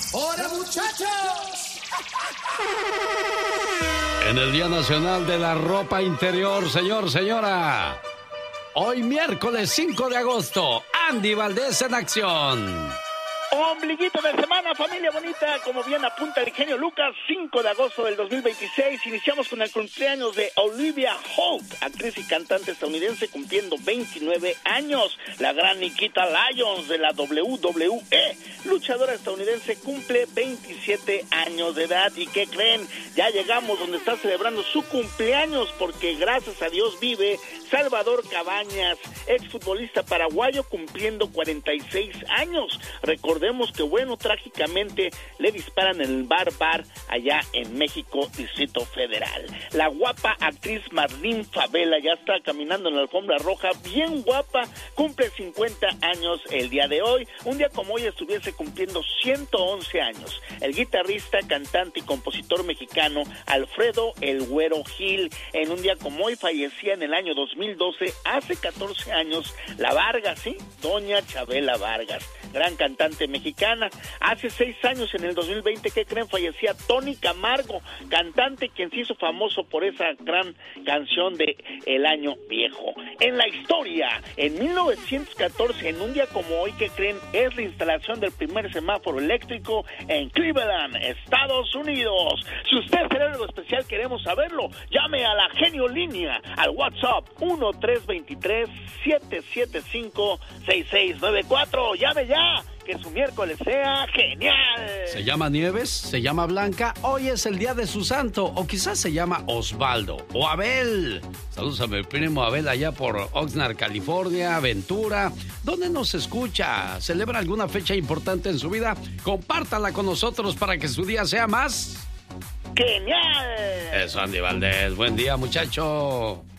¡Hola, muchachos! En el Día Nacional de la Ropa Interior, señora. Hoy miércoles 5 de agosto, Andy Valdés en acción. Ombliguito de semana, familia bonita, como bien apunta el genio Lucas, 5 de agosto del 2026, iniciamos con el cumpleaños de Olivia Holt, actriz y cantante estadounidense cumpliendo 29 años. La gran Nikita Lyons de la WWE, luchadora estadounidense, cumple 27 años de edad. ¿Y qué creen? Ya llegamos donde está celebrando su cumpleaños, porque gracias a Dios vive Salvador Cabañas, exfutbolista paraguayo, cumpliendo 46 años. Recordemos que, bueno, trágicamente le disparan en el bar allá en México, Distrito Federal. La guapa actriz Marlene Favela ya está caminando en la alfombra roja, bien guapa, cumple 50 años el día de hoy. Un día como hoy estuviese cumpliendo 111 años. El guitarrista, cantante y compositor mexicano Alfredo El Güero Gil. En un día como hoy fallecía en el año 2012, hace 14 años, la Vargas, ¿sí? Doña Chabela Vargas, gran cantante mexicana. Hace 6 años, en el 2020, ¿qué creen? Fallecía Tony Camargo, cantante quien se hizo famoso por esa gran canción de El Año Viejo. En la historia, en 1914, en un día como hoy, ¿qué creen? Es la instalación del primer semáforo eléctrico en Cleveland, Estados Unidos. Si usted será algo especial, queremos saberlo. Llame a la Genio Línea al WhatsApp 1-323-775-6694. Llame ya, que su miércoles sea genial. Se llama Nieves, se llama Blanca, hoy es el día de su santo, o quizás se llama Osvaldo o Abel. Saludos a mi primo Abel allá por Oxnard, California, Ventura. ¿Dónde nos escucha? ¿Celebra alguna fecha importante en su vida? Compártala con nosotros para que su día sea más genial. Eso, Andy Valdés. Buen día, muchacho.